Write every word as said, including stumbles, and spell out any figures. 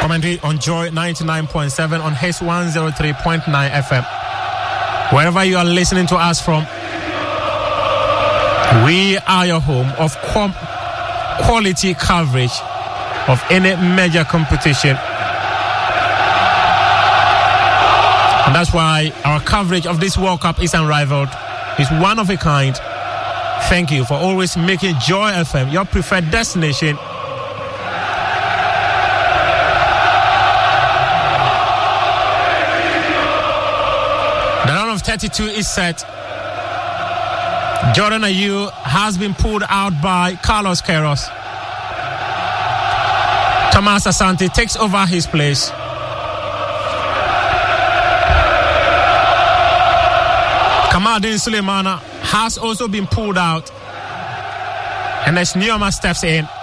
Commentary on Joy ninety-nine point seven on Hits one oh three point nine F M. Wherever you are listening to us from, we are your home of qu- quality coverage of any major competition. And that's why our coverage of this World Cup is unrivaled. It's one of a kind. Thank you for always making Joy F M your preferred destination. The round of thirty-two is set. Jordan Ayew has been pulled out by Carlos Queiroz. Thomas Asante takes over his place. Kamaldeen Sulemana has also been pulled out. And as Neoma steps in,